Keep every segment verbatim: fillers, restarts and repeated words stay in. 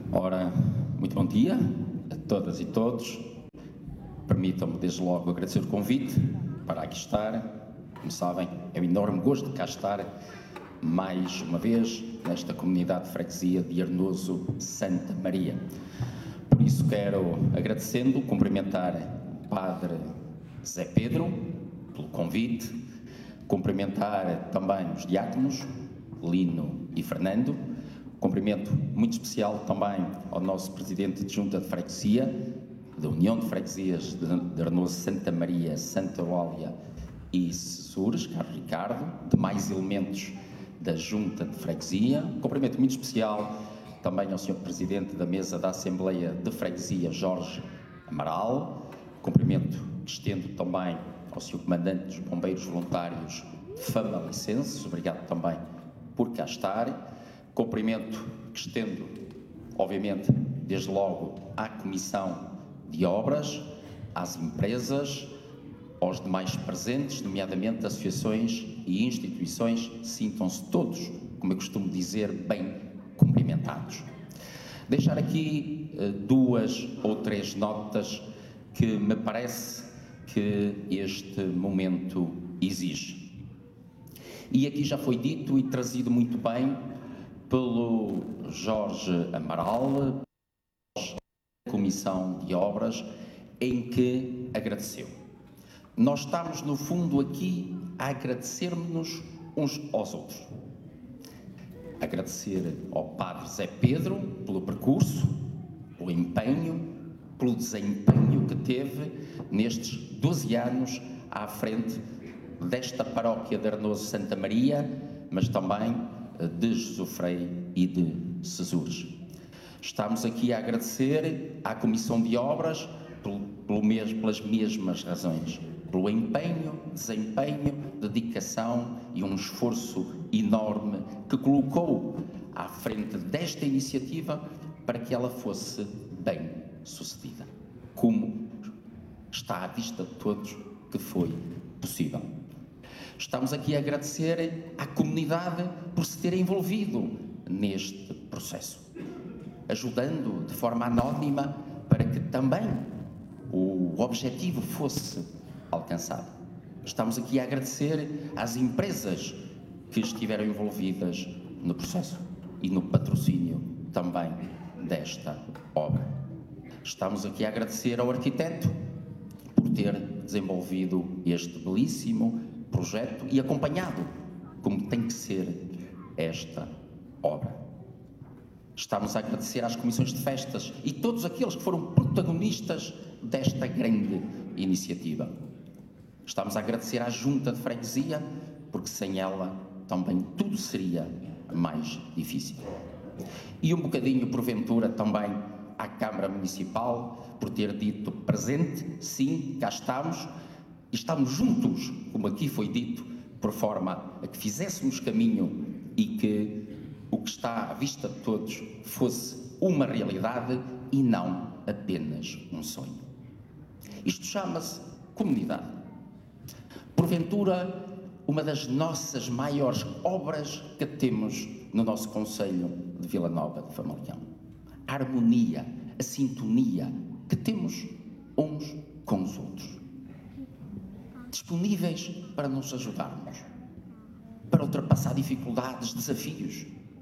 Ora, muito bom dia a todas e todos. Permitam-me desde logo agradecer o convite para aqui estar. Como sabem, é um enorme gosto de cá estar mais uma vez nesta comunidade de freguesia de Arnoso Santa Maria. Por isso quero, agradecendo, cumprimentar o Padre Zé Pedro pelo convite, cumprimentar também os diáconos, Lino e Fernando. Cumprimento muito especial também ao nosso Presidente de Junta de Freguesia, da União de Freguesias de Arnoso Santa Maria, Santa Eulália e Sesures, Carlos Ricardo, demais elementos da Junta de Freguesia. Cumprimento muito especial também ao senhor Presidente da Mesa da Assembleia de Freguesia, Jorge Amaral. Cumprimento que estendo também ao senhor Comandante dos Bombeiros Voluntários, Famalicenses. Obrigado também por cá estar. Cumprimento que estendo, obviamente, desde logo à Comissão de Obras, às empresas, aos demais presentes, nomeadamente associações e instituições, sintam-se todos, como eu costumo dizer, bem cumprimentados. Deixar aqui uh, duas ou três notas que me parece que este momento exige. E aqui já foi dito e trazido muito bem pelo Jorge Amaral, da Comissão de Obras, em que agradeceu. Nós estamos, no fundo, aqui a agradecer-nos uns aos outros. Agradecer ao Padre Zé Pedro pelo percurso, pelo empenho, pelo desempenho que teve nestes doze anos à frente desta paróquia de Arnoso Santa Maria, mas também de Jesufrei e de Sesures. Estamos aqui a agradecer à Comissão de Obras pelo, pelo mesmo, pelas mesmas razões, pelo empenho, desempenho, dedicação e um esforço enorme que colocou à frente desta iniciativa para que ela fosse bem sucedida, como está à vista de todos que foi possível. Estamos aqui a agradecer à comunidade por se ter envolvido neste processo, ajudando de forma anónima para que também o objetivo fosse alcançado. Estamos aqui a agradecer às empresas que estiveram envolvidas no processo e no patrocínio também desta obra. Estamos aqui a agradecer ao arquiteto por ter desenvolvido este belíssimo projeto e acompanhado como tem que ser esta obra. Estamos a agradecer às comissões de festas e todos aqueles que foram protagonistas desta grande iniciativa. Estamos a agradecer à Junta de Freguesia, porque sem ela também tudo seria mais difícil. E um bocadinho, porventura, também à Câmara Municipal, por ter dito presente, sim, cá estamos, e estamos juntos, como aqui foi dito, por forma a que fizéssemos caminho e que o que está à vista de todos fosse uma realidade e não apenas um sonho. Isto chama-se comunidade. Porventura, uma das nossas maiores obras que temos no nosso concelho de Vila Nova de Famalicão. A harmonia, a sintonia que temos uns com os outros. Disponíveis para nos ajudarmos, para ultrapassar dificuldades, desafios.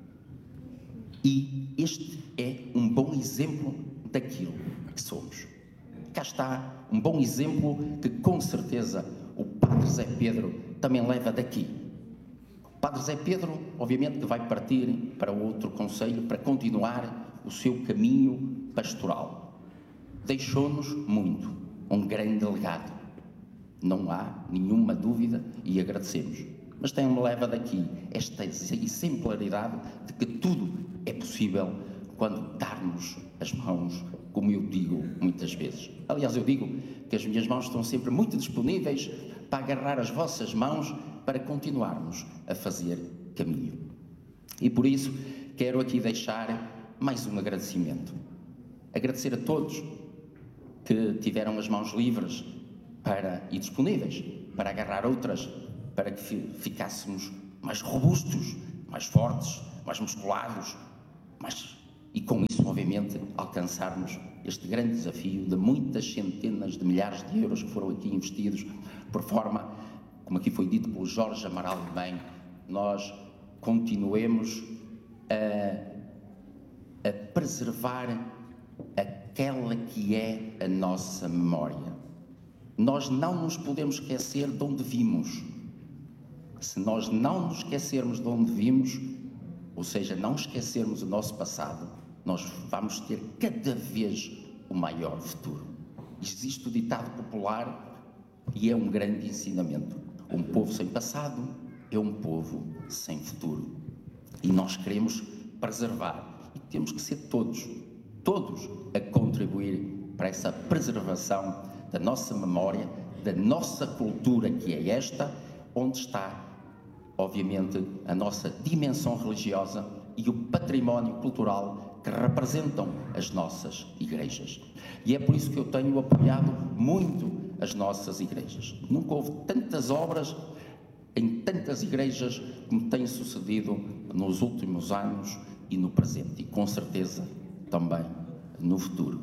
E este é um bom exemplo daquilo que somos. Cá está um bom exemplo que, com certeza, o Padre Zé Pedro também leva daqui. O Padre Zé Pedro, obviamente, que vai partir para outro concelho para continuar o seu caminho pastoral. Deixou-nos muito, um grande legado. Não há nenhuma dúvida e agradecemos. Mas também me leva daqui esta exemplaridade de que tudo é possível quando darmos as mãos, como eu digo muitas vezes. Aliás, eu digo que as minhas mãos estão sempre muito disponíveis para agarrar as vossas mãos para continuarmos a fazer caminho. E por isso quero aqui deixar mais um agradecimento. Agradecer a todos que tiveram as mãos livres para, e disponíveis para agarrar outras, para que ficássemos mais robustos, mais fortes, mais musculados, mais e com isso, obviamente, alcançarmos este grande desafio de muitas centenas de milhares de euros que foram aqui investidos, por forma, como aqui foi dito pelo Jorge Amaral de bem, nós continuemos a, a preservar aquela que é a nossa memória. Nós não nos podemos esquecer de onde vimos. Se nós não nos esquecermos de onde vimos, ou seja, não esquecermos o nosso passado, nós vamos ter cada vez o maior futuro. Existe o ditado popular e é um grande ensinamento. Um povo sem passado é um povo sem futuro. E nós queremos preservar. E temos que ser todos, todos a contribuir para essa preservação da nossa memória, da nossa cultura, que é esta, onde está, obviamente, a nossa dimensão religiosa e o património cultural que representam as nossas igrejas. E é por isso que eu tenho apoiado muito as nossas igrejas. Nunca houve tantas obras em tantas igrejas como tem sucedido nos últimos anos e no presente, e com certeza também no futuro.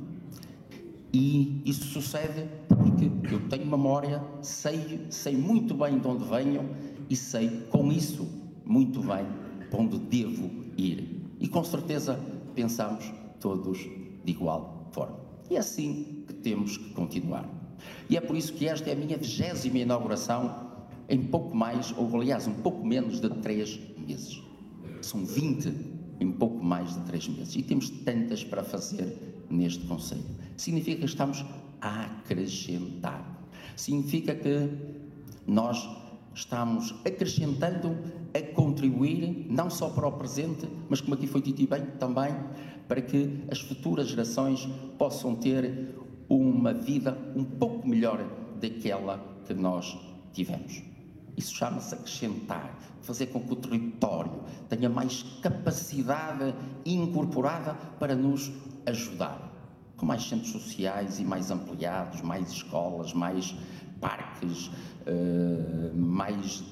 E isso sucede porque eu tenho memória, sei, sei muito bem de onde venho e sei, com isso, muito bem para onde devo ir. E com certeza pensamos todos de igual forma. E é assim que temos que continuar. E é por isso que esta é a minha vigésima inauguração em pouco mais, ou aliás, um pouco menos de três meses. São vinte em pouco mais de três meses. E temos tantas para fazer neste concelho. Significa que estamos a acrescentar. Significa que nós estamos acrescentando, a contribuir, não só para o presente, mas como aqui foi dito bem, também para que as futuras gerações possam ter uma vida um pouco melhor daquela que nós tivemos. Isso chama-se acrescentar, fazer com que o território tenha mais capacidade incorporada para nos ajudar, com mais centros sociais e mais ampliados, mais escolas, mais parques, uh, mais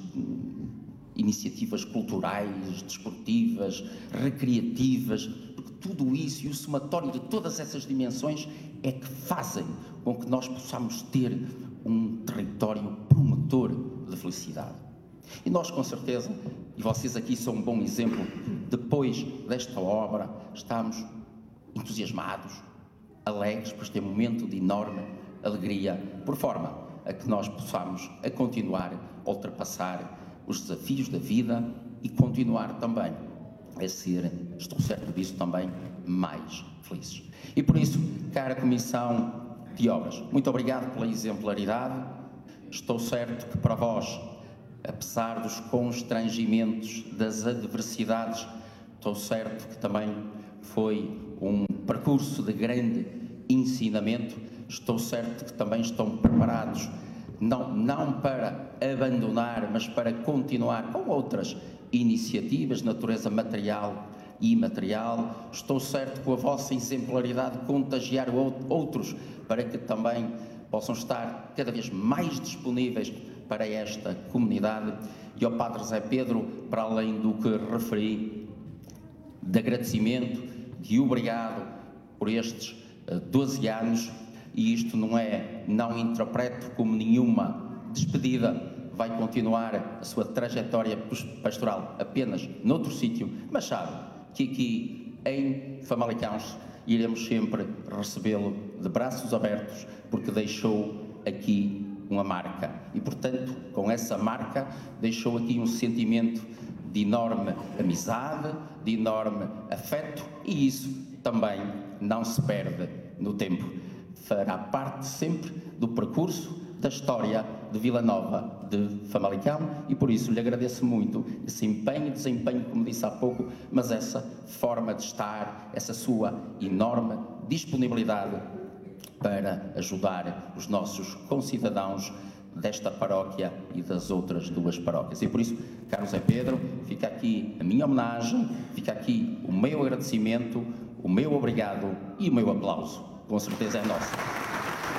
iniciativas culturais, desportivas, recreativas, porque tudo isso e o somatório de todas essas dimensões é que fazem com que nós possamos ter um território promotor de felicidade. E nós, com certeza, e vocês aqui são um bom exemplo, depois desta obra, estamos entusiasmados, alegres por este momento de enorme alegria, por forma a que nós possamos a continuar a ultrapassar os desafios da vida e continuar também a ser, estou certo disso também, mais felizes. E por isso, cara Comissão de Obras, muito obrigado pela exemplaridade. Estou certo que para vós, apesar dos constrangimentos, das adversidades, estou certo que também foi um percurso de grande ensinamento. Estou certo que também estão preparados não, não para abandonar, mas para continuar com outras iniciativas de natureza material e imaterial. Estou certo que com a vossa exemplaridade contagiar outros para que também possam estar cada vez mais disponíveis para esta comunidade. E ao Padre Zé Pedro, para além do que referi, de agradecimento, de obrigado por estes doze anos, e isto não é, não interpreto como nenhuma despedida, vai continuar a sua trajetória pastoral apenas noutro sítio, mas sabe que aqui em Famalicão iremos sempre recebê-lo de braços abertos, porque deixou aqui uma marca e, portanto, com essa marca deixou aqui um sentimento de enorme amizade, de enorme afeto, e isso também não se perde no tempo. Fará parte sempre do percurso da história de Vila Nova de Famalicão e por isso lhe agradeço muito esse empenho e desempenho, como disse há pouco, mas essa forma de estar, essa sua enorme disponibilidade para ajudar os nossos concidadãos desta paróquia e das outras duas paróquias. E por isso, caro Zé Pedro, fica aqui a minha homenagem, fica aqui o meu agradecimento, o meu obrigado e o meu aplauso. Com certeza é nosso.